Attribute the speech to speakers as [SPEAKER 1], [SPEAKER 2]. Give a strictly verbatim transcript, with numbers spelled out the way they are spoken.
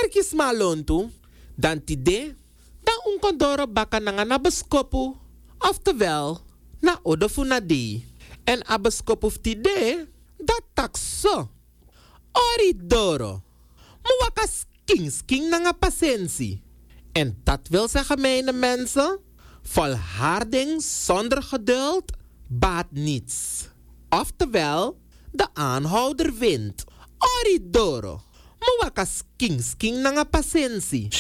[SPEAKER 1] Erkis malontu, dan tide, dan un kondoro baka nanga na beskopu, oftewel, na odofu na di. En a beskopu tide, dat takso. Ori doro, muwaka sking sking nanga pasensi. En dat wil zeggen, mijn mensen, volharding zonder geduld baat niets. Oftewel, de aanhouder wint. Ori doro, muwaka sking sking nanga pasensi.